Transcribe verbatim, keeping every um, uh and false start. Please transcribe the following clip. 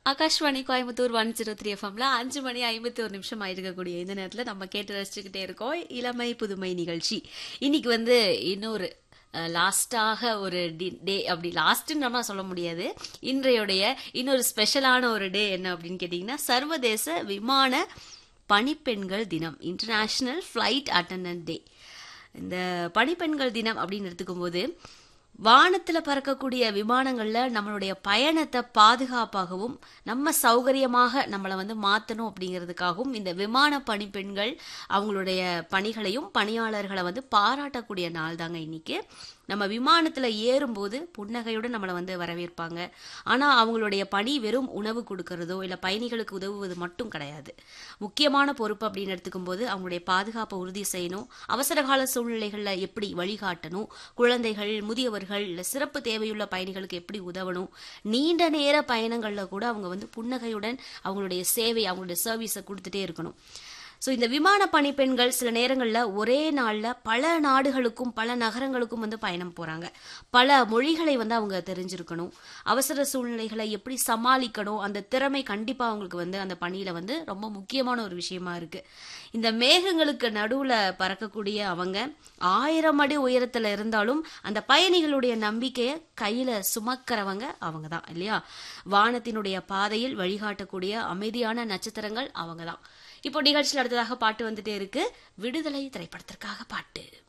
Akashvani Coimbatore one zero three எஃப்எம்ல அஞ்சு மணி ஐம்பத்தி ஒரு நிமிஷம் ஆயிருக்கக்கூடிய இந்த நேரத்தில் நம்ம கேட்டு ரசிச்சுக்கிட்டே இருக்கோம் இளமை புதுமை நிகழ்ச்சி. இன்னைக்கு வந்து இன்னொரு லாஸ்டாக ஒரு டே, அப்படி லாஸ்ட்ன்னு நம்ம சொல்ல முடியாது, இன்றையுடைய இன்னொரு ஸ்பெஷலான ஒரு டே என்ன அப்படின்னு கேட்டிங்கன்னா சர்வதேச விமான பணிப்பெண்கள் தினம், இன்டர்நேஷ்னல் ஃப்ளைட் அட்டண்டன்ட் டே. இந்த பணிப்பெண்கள் தினம் அப்படின்னு எடுத்துக்கும் போது வானத்துல பறக்கக்கூடிய விமானங்கள்ல நம்மளுடைய பயணத்தை பாதுகாப்பாகவும் நம்ம சௌகரியமாக நம்மளை வந்து மாற்றணும் அப்படிங்கிறதுக்காகவும் இந்த விமான பணிப்பெண்கள் அவங்களுடைய பணிகளையும் பணியாளர்களை வந்து பாராட்டக்கூடிய நாள் தாங்க இன்னைக்கு. நம்ம விமானத்துல ஏறும்போது புன்னகையுடன் நம்மளை வந்து வரவேற்பாங்க. ஆனா அவங்களுடைய பணி வெறும் உணவு கொடுக்கறதோ இல்ல பயணிகளுக்கு உதவுவது மட்டும் கிடையாது. முக்கியமான பொறுப்பு அப்படின்னு எடுத்துக்கும் போது அவங்களுடைய பாதுகாப்பை உறுதி செய்யணும், அவசர கால சூழ்நிலைகள்ல எப்படி வழிகாட்டணும், குழந்தைகள், முதியவர்கள் இல்ல சிறப்பு தேவையுள்ள பயணிகளுக்கு எப்படி உதவணும், நீண்ட நேர பயணங்கள்ல கூட அவங்க வந்து புன்னகையுடன் அவங்களுடைய சேவை, அவங்களுடைய சர்வீஸை கொடுத்துட்டே இருக்கணும். ஸோ இந்த விமான பணிப்பெண்கள் சில நேரங்களில் ஒரே நாளில் பல நாடுகளுக்கும் பல நகரங்களுக்கும் வந்து பயணம் போகிறாங்க. பல மொழிகளை வந்து அவங்க தெரிஞ்சிருக்கணும், அவசர சூழ்நிலைகளை எப்படி சமாளிக்கணும், அந்த திறமை கண்டிப்பாக அவங்களுக்கு வந்து அந்த பணியில் வந்து ரொம்ப முக்கியமான ஒரு விஷயமா இருக்கு. இந்த மேகங்களுக்கு நடுவில் பறக்கக்கூடிய அவங்க ஆயிரம் அடி உயரத்தில் இருந்தாலும் அந்த பயணிகளுடைய நம்பிக்கையை கையில் சுமக்கிறவங்க அவங்க தான் இல்லையா. வானத்தினுடைய பாதையில் வழிகாட்டக்கூடிய அமைதியான நட்சத்திரங்கள் அவங்க தான். இப்போ நிகழ்ச்சியில் அடுத்ததாக பாட்டு வந்துட்டே இருக்கு, விடுதலை திரைப்படத்திற்காக பாட்டு.